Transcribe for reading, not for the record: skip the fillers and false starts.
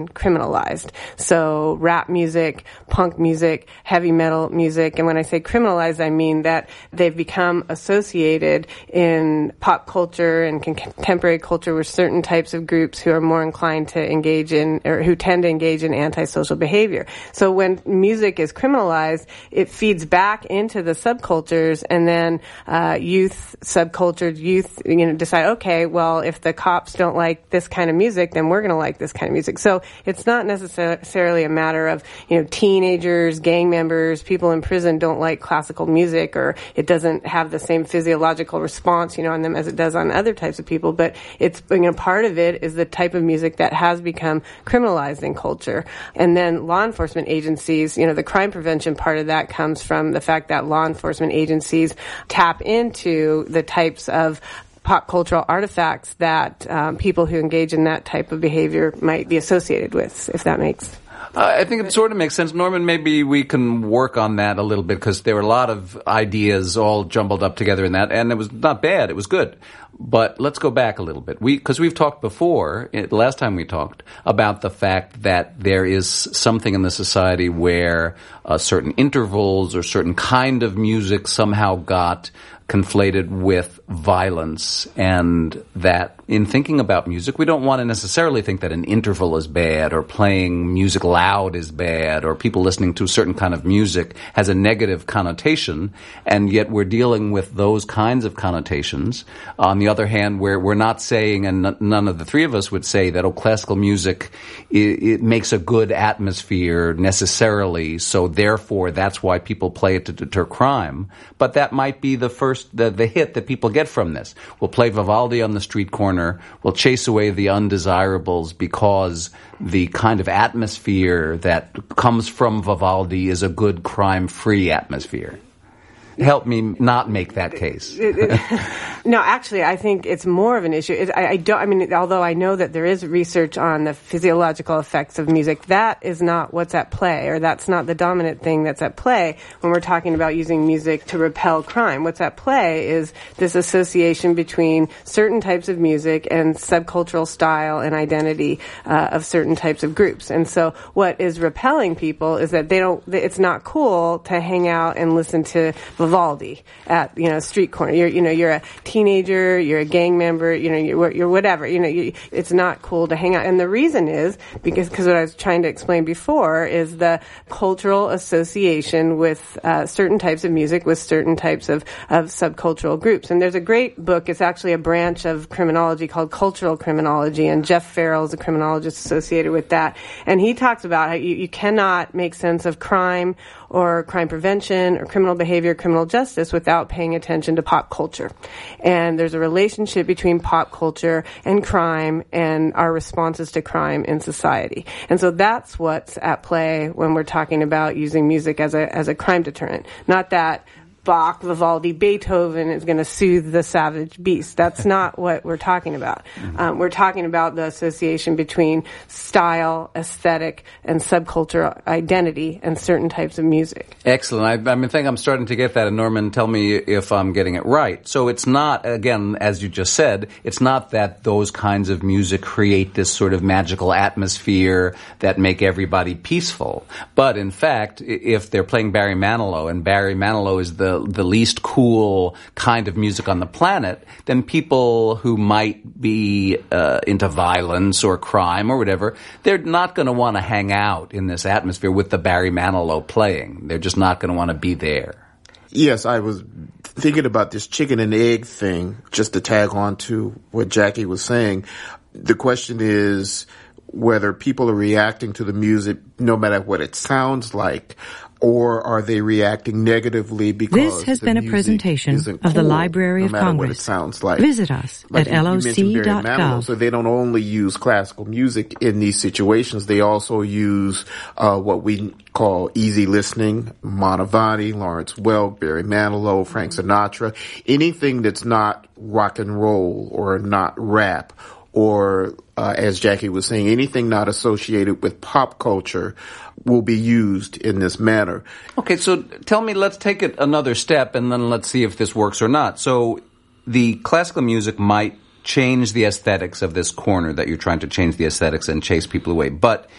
criminalized. So rap music, punk music, heavy metal music. And when I say criminalized, I mean that they've become associated in pop culture and contemporary culture with certain types of groups who are more inclined to engage in, or who tend to engage in antisocial behavior. So when music is criminalized, it feeds back into the subcultures, and then subcultured youth, decide, okay, well, if the cops don't like this kind of music, then we're going to like this kind of music. So it's not necessarily a matter of, teenagers, gang members, people in prison don't like classical music, or it doesn't have the same physiological response, on them as it does on other types of people. But it's, part of it is the type of music that has become criminalized in culture. And then law enforcement agencies, the crime prevention part of that comes from the fact that law enforcement agencies tap into the types of pop cultural artifacts that people who engage in that type of behavior might be associated with, if that makes I think it sort of makes sense. Norman, maybe we can work on that a little bit, because there were a lot of ideas all jumbled up together in that, and it was not bad. It was good. But let's go back a little bit. Because we've talked before, the last time we talked, about the fact that there is something in the society where certain intervals or certain kind of music somehow got conflated with violence, and that in thinking about music, we don't want to necessarily think that an interval is bad, or playing music loud is bad, or people listening to a certain kind of music has a negative connotation, and yet we're dealing with those kinds of connotations. On the other hand, we're not saying, and none of the three of us would say, that classical music, it makes a good atmosphere necessarily, so therefore that's why people play it to deter crime. But that might be the hit that people get from this. We'll play Vivaldi on the street corner. We'll chase away the undesirables because the kind of atmosphere that comes from Vivaldi is a good crime-free atmosphere. Help me not make that case. No, actually, I think it's more of an issue. Although I know that there is research on the physiological effects of music, that is not what's at play, or that's not the dominant thing that's at play when we're talking about using music to repel crime. What's at play is this association between certain types of music and subcultural style and identity of certain types of groups. And so what is repelling people is that it's not cool to hang out and listen to Vivaldi at, street corner. You're a teenager, you're a gang member, you're whatever. It's not cool to hang out. And the reason is because what I was trying to explain before is the cultural association with certain types of music with certain types of subcultural groups. And there's a great book. It's actually a branch of criminology called cultural criminology, and Jeff Farrell is a criminologist associated with that. And he talks about how you cannot make sense of crime or crime prevention or criminal behavior, criminal justice without paying attention to pop culture. And there's a relationship between pop culture and crime and our responses to crime in society. And so that's what's at play when we're talking about using music as a crime deterrent. Not that Bach, Vivaldi, Beethoven is going to soothe the savage beast. That's not what we're talking about. We're talking about the association between style, aesthetic, and subcultural identity and certain types of music. Excellent. I think I'm starting to get that. And Norman, tell me if I'm getting it right. So it's not, again, as you just said, it's not that those kinds of music create this sort of magical atmosphere that make everybody peaceful. But in fact, if they're playing Barry Manilow, and Barry Manilow is the least cool kind of music on the planet, then people who might be into violence or crime or whatever, they're not going to want to hang out in this atmosphere with the Barry Manilow playing. They're just not going to want to be there. Yes, I was thinking about this chicken and egg thing, just to tag on to what Jackie was saying. The question is whether people are reacting to the music no matter what it sounds like, or are they reacting negatively because this has been a presentation of the Library of Congress. What it sounds like. Visit us at loc.gov. So they don't only use classical music in these situations, they also use what we call easy listening, Manavani, Lawrence Welk, Barry Manilow, Frank Sinatra, anything that's not rock and roll or not rap, or as Jackie was saying, anything not associated with pop culture will be used in this manner. Okay, so tell me, let's take it another step and then let's see if this works or not. So the classical music might change the aesthetics of this corner that you're trying to change the aesthetics and chase people away. But